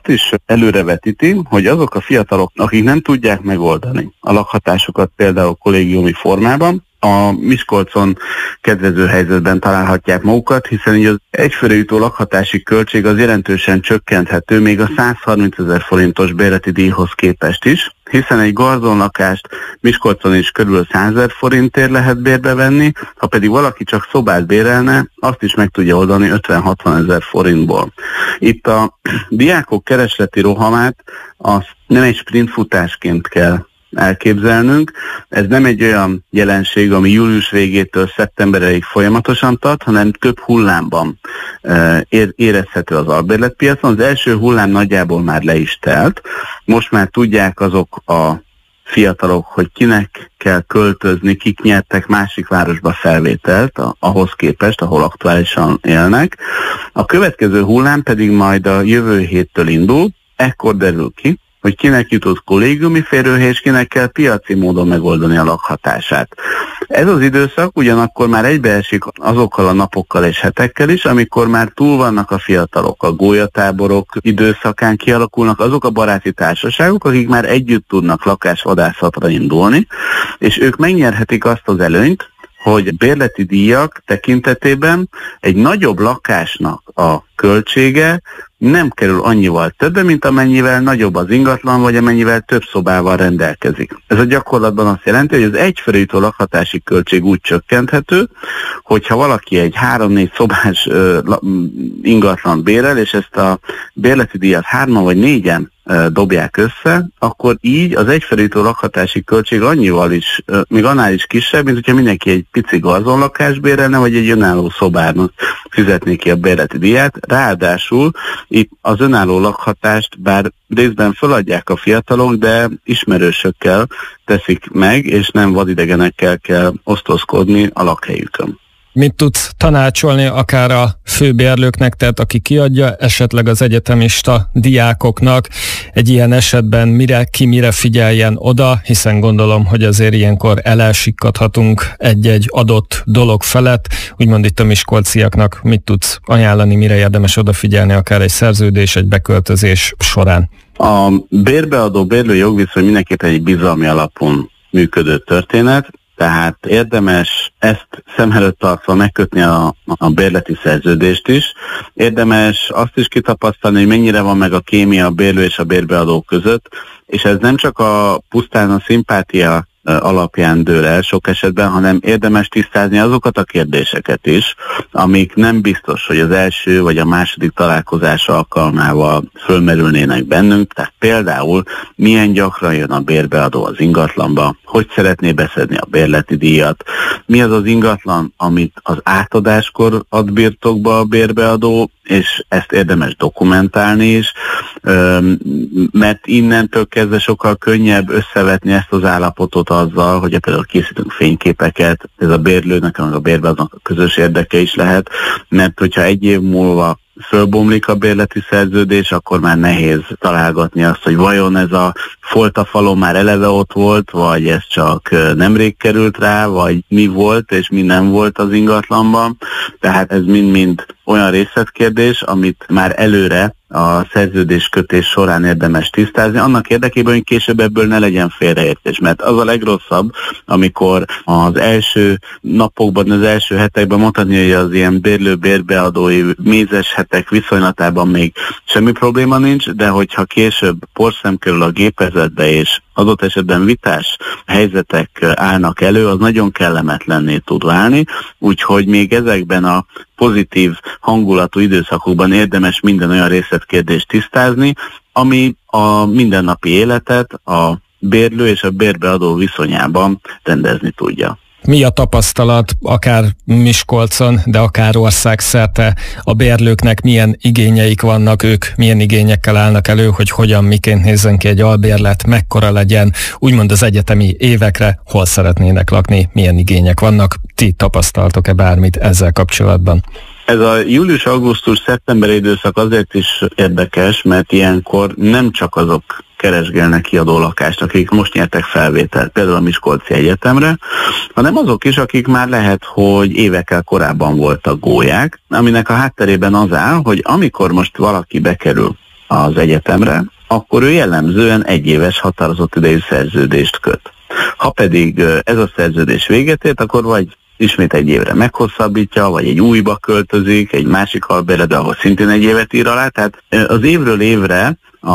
azt is előrevetíti, hogy azok a fiatalok, akik nem tudják megoldani a lakhatásukat például kollégiumi formában, a Miskolcon kedvező helyzetben találhatják magukat, hiszen így az egyfőre jutó lakhatási költség az jelentősen csökkenthető még a 130 000 forintos bérleti díjhoz képest is, hiszen egy garzonlakást Miskolcon is körül 100 000 forintért lehet bérbe venni, ha pedig valaki csak szobát bérelne, azt is meg tudja oldani 50-60 000 forintból. Itt a diákok keresleti rohamát az nem egy sprintfutásként kell elképzelnünk. Ez nem egy olyan jelenség, ami július végétől szeptemberig folyamatosan tart, hanem több hullámban érezhető az albérletpiacon. Az első hullám nagyjából már le is telt. Most már tudják azok a fiatalok, hogy kinek kell költözni, kik nyertek másik városba felvételt ahhoz képest, ahol aktuálisan élnek. A következő hullám pedig majd a jövő héttől indul, ekkor derül ki, hogy kinek jutott kollégiumi férőhely, és kinek kell piaci módon megoldani a lakhatását. Ez az időszak ugyanakkor már egybeesik azokkal a napokkal és hetekkel is, amikor már túl vannak a fiatalok, a gólyatáborok időszakán kialakulnak azok a baráti társaságok, akik már együtt tudnak lakásvadászatra indulni, és ők megnyerhetik azt az előnyt, hogy bérleti díjak tekintetében egy nagyobb lakásnak a költsége nem kerül annyival többe, mint amennyivel nagyobb az ingatlan, vagy amennyivel több szobával rendelkezik. Ez a gyakorlatban azt jelenti, hogy az egyfőre jutó lakhatási költség úgy csökkenthető, hogyha valaki egy 3-4 szobás ingatlan bérel, és ezt a bérleti díjat 3 vagy 4-en dobják össze, akkor így az egyfőre jutó lakhatási költség annyival is, még annál is kisebb, mint hogyha mindenki egy pici garzonlakást bérelne, vagy egy önálló szobárnak fizetné ki a bérleti díját. Ráadásul itt az önálló lakhatást bár részben feladják a fiatalok, de ismerősökkel teszik meg, és nem vadidegenekkel kell osztozkodni a lakhelyükön. Mit tudsz tanácsolni akár a főbérlőknek, tehát aki kiadja, esetleg az egyetemista diákoknak egy ilyen esetben mire figyeljen oda, hiszen gondolom, hogy azért ilyenkor elsikkadhatunk egy-egy adott dolog felett. Úgymond itt a miskolciaknak mit tudsz ajánlani, mire érdemes odafigyelni akár egy szerződés, egy beköltözés során? A bérbeadó-bérlő jogviszony mindenképpen egy bizalmi alapon működő történet, tehát érdemes ezt szem előtt tartva megkötni a bérleti szerződést is. Érdemes azt is kitapasztalni, hogy mennyire van meg a kémia a bérlő és a bérbeadó között, és ez nem csak pusztán a szimpátia alapján dől el sok esetben, hanem érdemes tisztázni azokat a kérdéseket is, amik nem biztos, hogy az első vagy a második találkozás alkalmával fölmerülnének bennünk. Tehát például milyen gyakran jön a bérbeadó az ingatlanba, hogy szeretné beszedni a bérleti díjat, mi az az ingatlan, amit az átadáskor ad birtokba a bérbeadó, és ezt érdemes dokumentálni is, mert innentől kezdve sokkal könnyebb összevetni ezt az állapotot azzal, hogy például készítünk fényképeket, ez a bérlőnek, meg a bérbeadónak a közös érdeke is lehet, mert hogyha egy év múlva fölbomlik a bérleti szerződés, akkor már nehéz találgatni azt, hogy vajon ez a folt a falon már eleve ott volt, vagy ez csak nemrég került rá, vagy mi volt és mi nem volt az ingatlanban. Tehát ez mind-mind olyan részletkérdés, amit már előre a szerződéskötés során érdemes tisztázni, annak érdekében, hogy később ebből ne legyen félreértés, mert az a legrosszabb, amikor az első napokban, az első hetekben mondhatni, hogy az ilyen bérlő-bérbeadói mézes hetek viszonylatában még semmi probléma nincs, de hogyha később porszem kerül a gépezetbe, és adott esetben vitás helyzetek állnak elő, az nagyon kellemetlenné tud válni, úgyhogy még ezekben a pozitív hangulatú időszakokban érdemes minden olyan részletkérdést tisztázni, ami a mindennapi életet a bérlő és a bérbeadó viszonyában rendezni tudja. Mi a tapasztalat akár Miskolcon, de akár országszerte a bérlőknek, milyen igényeik vannak, ők milyen igényekkel állnak elő, hogy hogyan, miként nézzen ki egy albérlet, mekkora legyen, úgymond az egyetemi évekre, hol szeretnének lakni, milyen igények vannak. Ti tapasztaltok-e bármit ezzel kapcsolatban? Ez a július-augusztus-szeptember időszak azért is érdekes, mert ilyenkor nem csak azok keresgélnek kiadó lakást, akik most nyertek felvételt, például a Miskolci Egyetemre, hanem azok is, akik már lehet, hogy évekkel korábban voltak gólyák, aminek a hátterében az áll, hogy amikor most valaki bekerül az egyetemre, akkor ő jellemzően 1 éves határozott idejű szerződést köt. Ha pedig ez a szerződés véget ért, akkor vagy ismét 1 évre meghosszabbítja, vagy egy újba költözik, egy másik albérletbe, ahol szintén 1 évet ír alá. Tehát az évről évre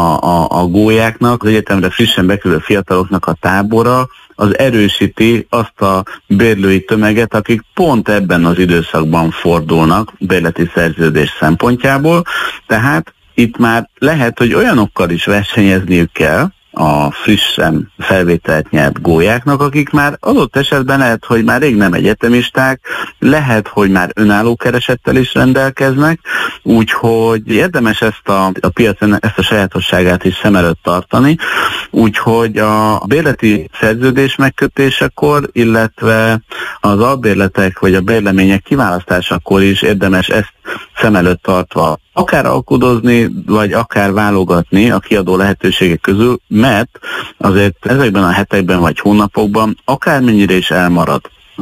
a gólyáknak, az egyetemre frissen bekerülő fiataloknak a tábora az erősíti azt a bérlői tömeget, akik pont ebben az időszakban fordulnak bérleti szerződés szempontjából. Tehát itt már lehet, hogy olyanokkal is versenyezniük kell a frissen felvételt nyert gólyáknak, akik már adott esetben lehet, hogy már rég nem egyetemisták, lehet, hogy már önálló keresettel is rendelkeznek, úgyhogy érdemes ezt a piacon ezt a sajátosságát is szem előtt tartani, úgyhogy a bérleti szerződés megkötésekor, illetve az albérletek vagy a bérlemények kiválasztásakor is érdemes ezt szem előtt tartva akár alkudozni, vagy akár válogatni a kiadó lehetőségek közül, mert azért ezekben a hetekben vagy hónapokban akármennyire is elmarad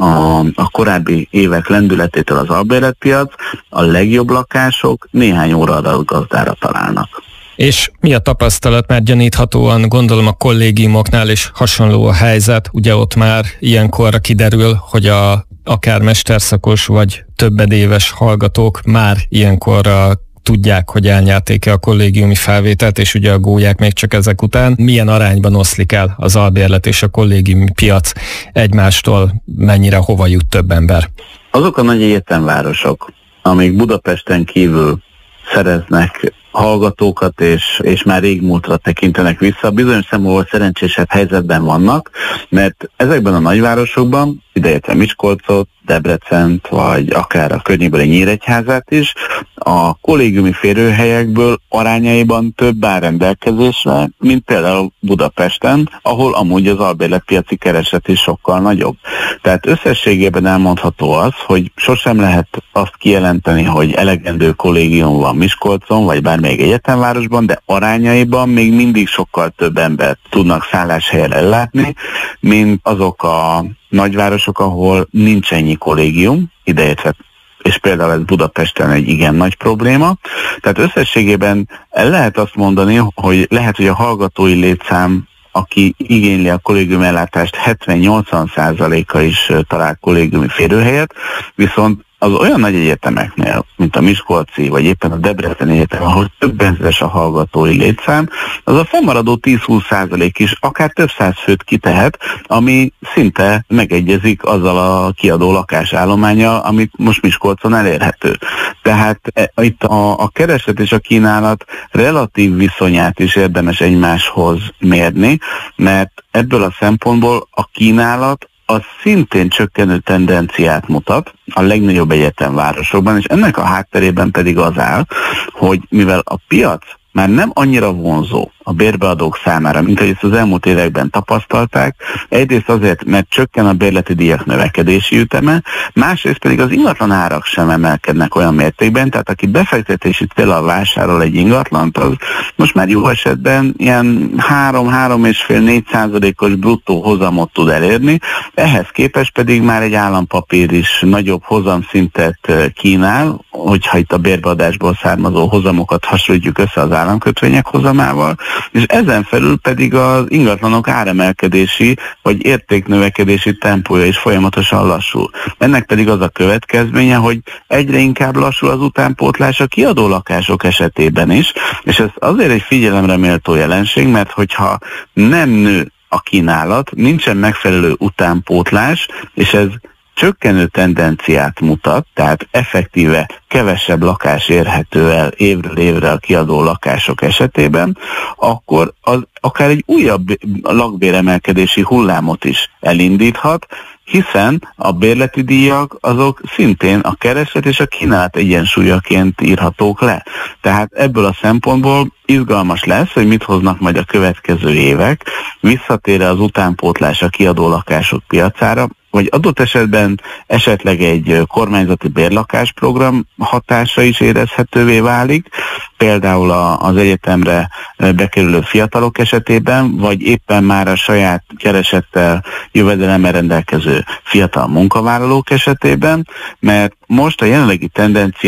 a korábbi évek lendületétől az albérletpiac, a legjobb lakások néhány óra alatt gazdára találnak. És mi a tapasztalat, mert gyaníthatóan gondolom a kollégiumoknál is hasonló a helyzet, ugye ott már ilyenkorra kiderül, hogy akár mesterszakos vagy többedéves hallgatók már ilyenkorra tudják, hogy elnyerték-e a kollégiumi felvételt, és ugye a gólyák még csak ezek után. Milyen arányban oszlik el az albérlet és a kollégiumi piac egymástól, mennyire hova jut több ember? Azok a nagy egyetemvárosok, amik Budapesten kívül szereznek hallgatókat, és már régmúltra tekintenek vissza, bizonyos szempontból szerencsésebb helyzetben vannak, mert ezekben a nagyvárosokban, ideértve Miskolcot, Debrecent, vagy akár a környékbeli Nyíregyházát is, a kollégiumi férőhelyekből arányaiban több áll rendelkezésre, mint például Budapesten, ahol amúgy az albérletpiaci kereset is sokkal nagyobb. Tehát összességében elmondható az, hogy sosem lehet azt kijelenteni, hogy elegendő kollégium van Miskolcon, vagy bármelyik egyetemvárosban, de arányaiban még mindig sokkal több embert tudnak szálláshelyen ellátni, mint azok a nagyvárosok, ahol nincs ennyi kollégium, ideértve, és például ez Budapesten egy igen nagy probléma. Tehát összességében el lehet azt mondani, hogy lehet, hogy a hallgatói létszám, aki igényli a kollégium ellátást, 70-80%-a is talál kollégiumi férőhelyet, viszont az olyan nagy egyetemeknél, mint a Miskolci, vagy éppen a Debreceni Egyetem, ahol több ezeres a hallgatói létszám, az a fennmaradó 10-20% is akár több száz főt kitehet, ami szinte megegyezik azzal a kiadó lakásállománya, amit most Miskolcon elérhető. Tehát itt a kereslet és a kínálat relatív viszonyát is érdemes egymáshoz mérni, mert ebből a szempontból a kínálat az szintén csökkenő tendenciát mutat a legnagyobb egyetemvárosokban, és ennek a hátterében pedig az áll, hogy mivel a piac már nem annyira vonzó a bérbeadók számára, mint ahogy ezt az elmúlt években tapasztalták, egyrészt azért, mert csökken a bérleti díjak növekedési üteme, másrészt pedig az ingatlan árak sem emelkednek olyan mértékben, tehát aki befektetési céllal vásárol egy ingatlant, az most már jó esetben ilyen 3-3,5-4%-os bruttó hozamot tud elérni, ehhez képest pedig már egy állampapír is nagyobb hozamszintet kínál, hogyha itt a bérbeadásból származó hozamokat hasonlítjuk össze az államkötvények hozamával, és ezen felül pedig az ingatlanok áremelkedési vagy értéknövekedési tempója is folyamatosan lassul. Ennek pedig az a következménye, hogy egyre inkább lassul az utánpótlás a kiadó lakások esetében is, és ez azért egy figyelemre méltó jelenség, mert hogyha nem nő a kínálat, nincsen megfelelő utánpótlás, és ez csökkenő tendenciát mutat, tehát effektíve kevesebb lakás érhető el évről évre a kiadó lakások esetében, akkor az akár egy újabb lakbéremelkedési hullámot is elindíthat, hiszen a bérleti díjak azok szintén a kereslet és a kínálat egyensúlyaként írhatók le. Tehát ebből a szempontból izgalmas lesz, hogy mit hoznak majd a következő évek, visszatér az utánpótlás a kiadó lakások piacára, vagy adott esetben esetleg egy kormányzati bérlakásprogram hatása is érezhetővé válik, például az egyetemre bekerülő fiatalok esetében, vagy éppen már a saját keresettel, jövedelemmel rendelkező fiatal munkavállalók esetében, mert most a jelenlegi tendencia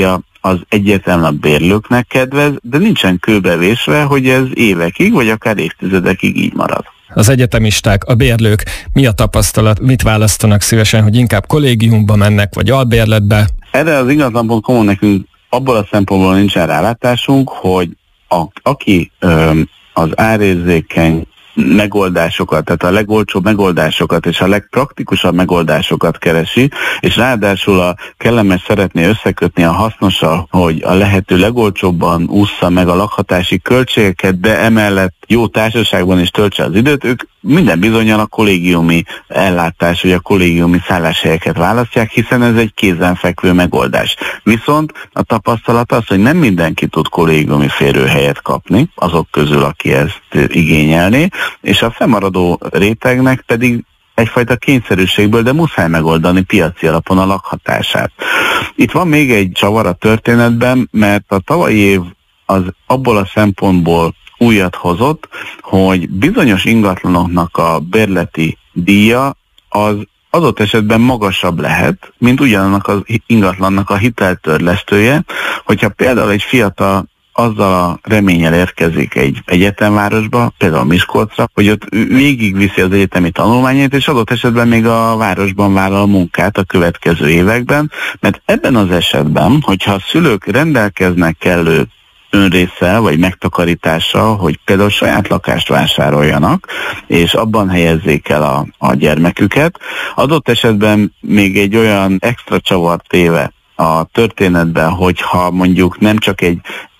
az egyértelműen a bérlőknek kedvez, de nincsen kőbevésve, hogy ez évekig, vagy akár évtizedekig így marad. Az egyetemisták, a bérlők, mi a tapasztalat, mit választanak szívesen, hogy inkább kollégiumba mennek, vagy albérletbe? Erre az ingatlan.com-on nekünk abból a szempontból nincsen rálátásunk, hogy aki az árérzékeny megoldásokat, tehát a legolcsóbb megoldásokat és a legpraktikusabb megoldásokat keresi, és ráadásul a kellemes szeretné összekötni a hasznossal, hogy a lehető legolcsóbban ússza meg a lakhatási költségeket, de emellett jó társaságban is töltse az időt, ők minden bizonnyal a kollégiumi ellátás vagy a kollégiumi szálláshelyeket választják, hiszen ez egy kézenfekvő megoldás. Viszont a tapasztalat az, hogy nem mindenki tud kollégiumi férőhelyet kapni, azok közül, aki ezt igényelné, és a fennmaradó rétegnek pedig egyfajta kényszerűségből, de muszáj megoldani piaci alapon a lakhatását. Itt van még egy csavar a történetben, mert a tavalyi év az abból a szempontból újat hozott, hogy bizonyos ingatlanoknak a bérleti díja az adott esetben magasabb lehet, mint ugyanannak az ingatlannak a hiteltörlesztője, hogyha például egy fiatal azzal a reménnyel érkezik egy egyetemvárosba, például Miskolcra, hogy ott végigviszi az egyetemi tanulmányait, és adott esetben még a városban vállal munkát a következő években, mert ebben az esetben, hogyha a szülők rendelkeznek kellő önrésszel vagy megtakarítással, hogy például saját lakást vásároljanak, és abban helyezzék el a gyermeküket, adott esetben még egy olyan extra csavart téve a történetben, hogyha mondjuk nem csak egy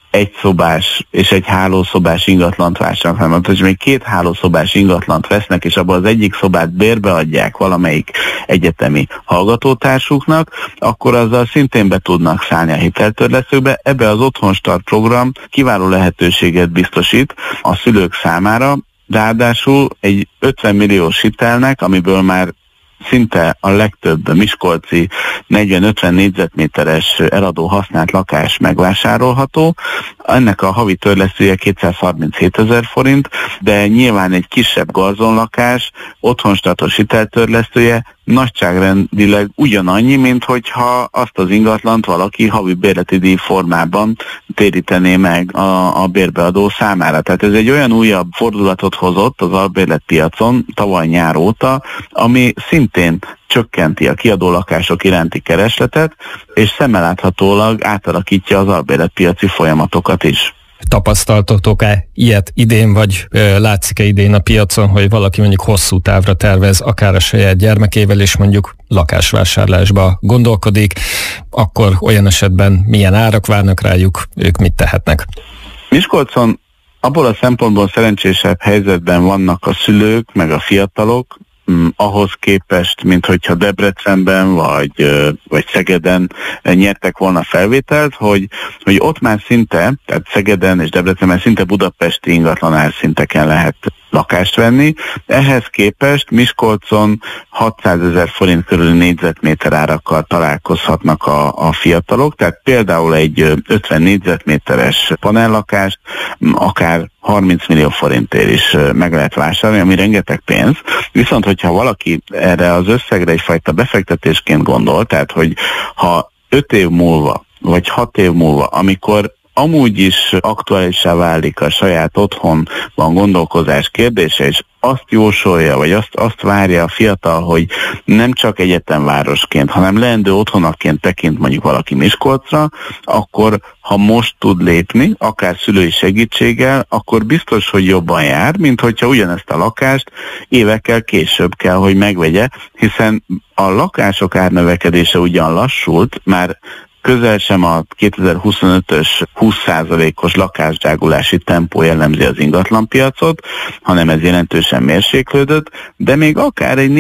szobás és egy hálószobás ingatlant vásárolnak, hanem hogy még 2 hálószobás ingatlant vesznek, és abban az egyik szobát bérbe adják valamelyik egyetemi hallgatótársuknak, akkor azzal szintén be tudnak szállni a hiteltörlesztőkbe. Ebbe az Otthonstart program kiváló lehetőséget biztosít a szülők számára, ráadásul egy 50 milliós hitelnek, amiből már szinte a legtöbb miskolci 40-50 négyzetméteres eladó használt lakás megvásárolható. Ennek a havi törlesztője 237 000 forint, de nyilván egy kisebb garzonlakás, otthonstartos hiteltörlesztője nagyságrendileg ugyanannyi, mint hogyha azt az ingatlant valaki havi bérleti díj formában térítené meg a bérbeadó számára. Tehát ez egy olyan újabb fordulatot hozott az albérletpiacon tavaly nyár óta, ami szintén csökkenti a kiadó lakások iránti keresletet, és szemmeláthatólag átalakítja az albérletpiaci folyamatokat is. Tapasztaltatok-e ilyet idén, vagy látszik-e idén a piacon, hogy valaki mondjuk hosszú távra tervez, akár a saját gyermekével, és mondjuk lakásvásárlásba gondolkodik, akkor olyan esetben milyen árak várnak rájuk, ők mit tehetnek? Miskolcon abból a szempontból szerencsésebb helyzetben vannak a szülők, meg a fiatalok, ahhoz képest, mint hogyha Debrecenben vagy Szegeden nyertek volna felvételt, hogy ott már szinte, tehát Szegeden és Debrecenben szinte budapesti ingatlan árszinteken lehet lakást venni. Ehhez képest Miskolcon 600 000 forint körüli négyzetméter árakkal találkozhatnak a fiatalok, tehát például egy 50 négyzetméteres panellakást akár 30 millió forintért is meg lehet vásárolni, ami rengeteg pénz. Viszont, hogyha valaki erre az összegre egyfajta befektetésként gondol, tehát, hogy ha 5 év múlva, vagy 6 év múlva, amikor amúgy is aktuálissá válik a saját otthonban gondolkozás kérdése, és azt jósolja, vagy azt várja a fiatal, hogy nem csak egyetemvárosként, hanem leendő otthonaként tekint mondjuk valaki Miskolcra, akkor ha most tud lépni, akár szülői segítséggel, akkor biztos, hogy jobban jár, mint hogyha ugyanezt a lakást évekkel később kell, hogy megvegye, hiszen a lakások árnövekedése ugyan lassult, már közel sem a 2025-ös 20%-os lakásdrágulási tempó jellemzi az ingatlanpiacot, hanem ez jelentősen mérséklődött, de még akár egy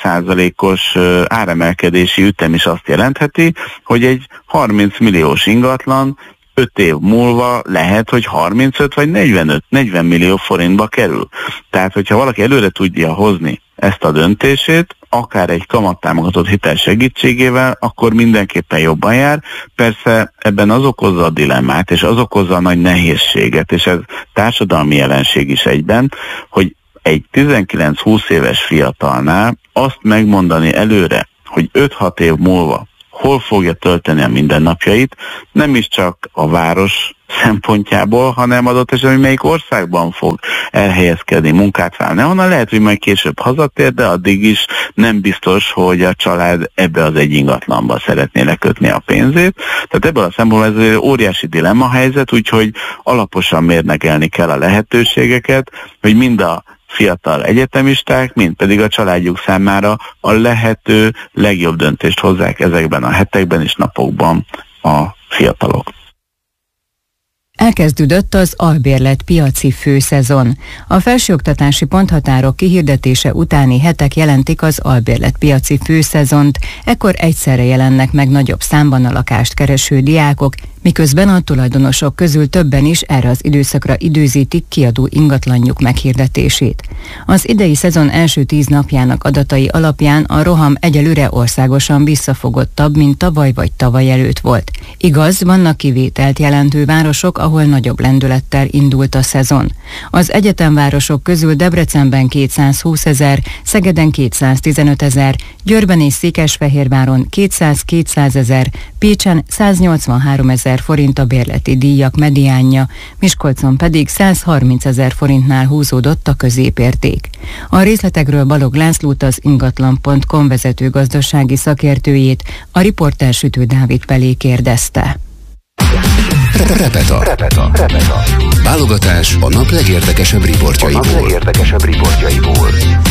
4-5%-os áremelkedési ütem is azt jelentheti, hogy egy 30 milliós ingatlan 5 év múlva lehet, hogy 35 vagy 40 millió forintba kerül. Tehát, hogyha valaki előre tudja hozni ezt a döntését, akár egy kamattámogatott hitel segítségével, akkor mindenképpen jobban jár. Persze ebben az okozza a dilemmát, és az okozza a nagy nehézséget, és ez társadalmi jelenség is egyben, hogy egy 19-20 éves fiatalnál azt megmondani előre, hogy 5-6 év múlva hol fogja tölteni a mindennapjait, nem is csak a város szempontjából, hanem adott esetben, hogy melyik országban fog elhelyezkedni, munkát válni. Onnan lehet, hogy majd később hazatér, de addig is nem biztos, hogy a család ebbe az egy ingatlanba szeretné lekötni a pénzét. Tehát ebből a szempontból ez óriási dilemma helyzet, úgyhogy alaposan mérlegelni kell a lehetőségeket, hogy mind a fiatal egyetemisták, mind pedig a családjuk számára a lehető legjobb döntést hozzák ezekben a hetekben és napokban a fiatalok. Elkezdődött az albérlet piaci főszezon. A felsőoktatási ponthatárok kihirdetése utáni hetek jelentik az albérlet piaci főszezont, ekkor egyszerre jelennek meg nagyobb számban a lakást kereső diákok, miközben a tulajdonosok közül többen is erre az időszakra időzítik kiadó ingatlanjuk meghirdetését. Az idei szezon első 10 napjának adatai alapján a roham egyelőre országosan visszafogottabb, mint tavaly vagy tavaly előtt volt. Igaz, vannak kivételt jelentő városok, ahol nagyobb lendülettel indult a szezon. Az egyetemvárosok közül Debrecenben 220 000, Szegeden 215 000, Győrben és Székesfehérváron 200-200 000, Pécsen 183 000 forint a bérleti díjak mediánja, Miskolcon pedig 130 000 forintnál húzódott a középérték. A részletekről Balogh Lászlót, az ingatlan.com vezető gazdasági szakértőjét, a riporter Sütő Dávid Pelé kérdezte. Repeta. Válogatás a nap legérdekesebb riportjaiból.